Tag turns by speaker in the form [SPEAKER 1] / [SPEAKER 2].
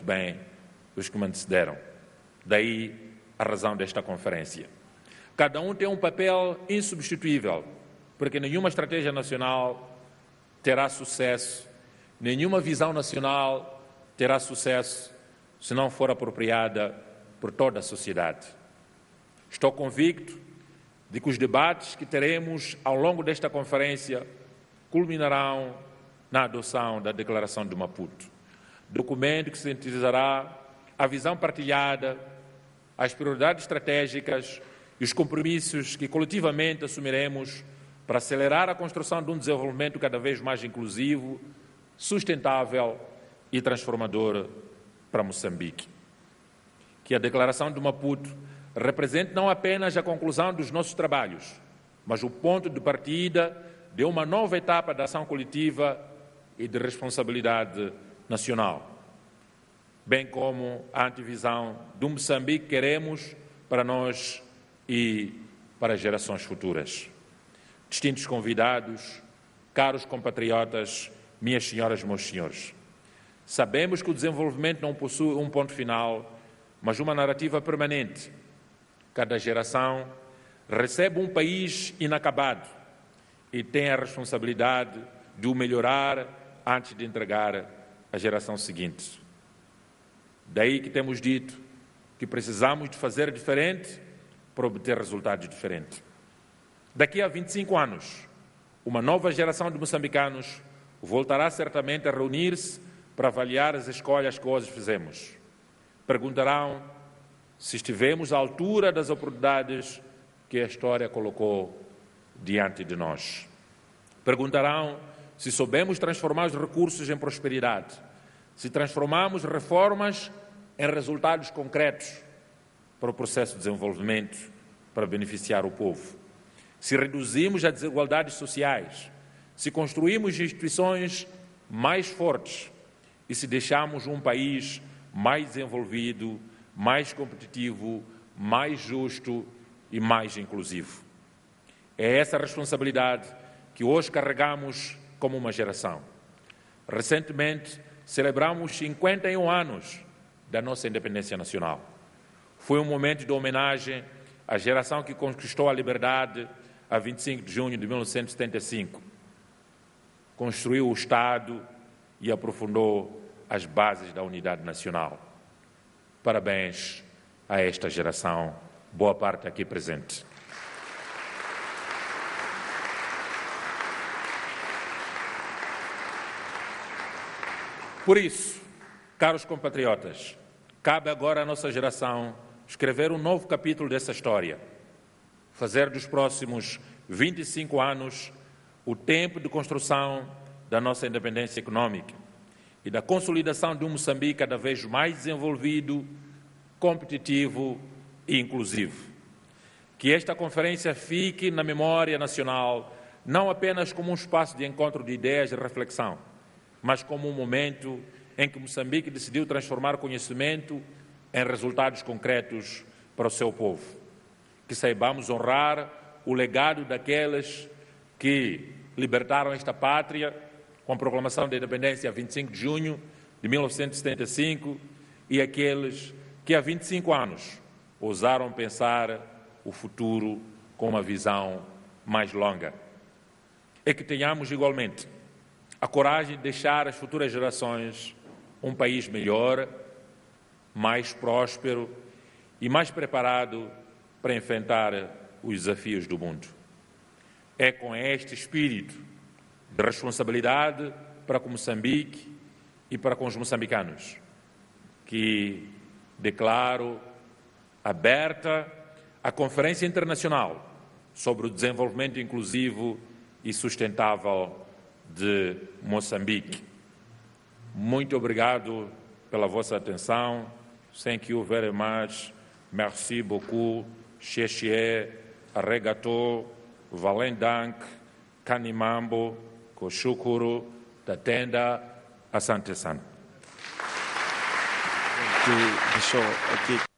[SPEAKER 1] muito bem os que me antecederam. Daí a razão desta conferência. Cada um tem um papel insubstituível, porque nenhuma estratégia nacional terá sucesso, nenhuma visão nacional terá sucesso se não for apropriada por toda a sociedade. Estou convicto de que os debates que teremos ao longo desta conferência culminarão na adoção da Declaração de Maputo, documento que sintetizará a visão partilhada, as prioridades estratégicas e os compromissos que coletivamente assumiremos para acelerar a construção de um desenvolvimento cada vez mais inclusivo, sustentável e transformador para Moçambique. Que a Declaração de Maputo represente não apenas a conclusão dos nossos trabalhos, mas o ponto de partida de uma nova etapa da ação coletiva e de responsabilidade nacional, bem como a antevisão do Moçambique que queremos para nós e para gerações futuras. Distintos convidados, caros compatriotas, minhas senhoras e meus senhores, sabemos que o desenvolvimento não possui um ponto final, mas uma narrativa permanente. Cada geração recebe um país inacabado e tem a responsabilidade de o melhorar antes de entregar à geração seguinte. Daí que temos dito que precisamos de fazer diferente para obter resultados diferentes. Daqui a 25 anos, uma nova geração de moçambicanos voltará certamente a reunir-se para avaliar as escolhas que hoje fizemos. Perguntarão se estivemos à altura das oportunidades que a história colocou diante de nós. Perguntarão se soubemos transformar os recursos em prosperidade, se transformamos reformas em resultados concretos para o processo de desenvolvimento, para beneficiar o povo, se reduzimos as desigualdades sociais, se construímos instituições mais fortes e se deixamos um país mais desenvolvido, mais competitivo, mais justo e mais inclusivo. É essa responsabilidade que hoje carregamos como uma geração. Recentemente, celebramos 51 anos da nossa independência nacional. Foi um momento de homenagem à geração que conquistou a liberdade a 25 de junho de 1975. Construiu o Estado e aprofundou as bases da unidade nacional. Parabéns a esta geração, boa parte aqui presente. Por isso, caros compatriotas, cabe agora à nossa geração escrever um novo capítulo dessa história, fazer dos próximos 25 anos o tempo de construção da nossa independência econômica e da consolidação de um Moçambique cada vez mais desenvolvido, competitivo e inclusivo. Que esta conferência fique na memória nacional não apenas como um espaço de encontro de ideias e reflexão, mas como um momento em que Moçambique decidiu transformar conhecimento em resultados concretos para o seu povo. Que saibamos honrar o legado daqueles que libertaram esta pátria com a proclamação da independência a 25 de junho de 1975 e aqueles que há 25 anos ousaram pensar o futuro com uma visão mais longa. É que tenhamos igualmente a coragem de deixar às futuras gerações um país melhor, mais próspero e mais preparado para enfrentar os desafios do mundo. É com este espírito de responsabilidade para com Moçambique e para com os moçambicanos que declaro aberta a Conferência Internacional sobre o Desenvolvimento Inclusivo e Sustentável de Moçambique. Muito obrigado pela vossa atenção. Thank you very much. Merci beaucoup. Xexie, Arregato, Valendank, Kanimambo, Koshukuru, Tatenda, Asante Sana.
[SPEAKER 2] Deixou aqui.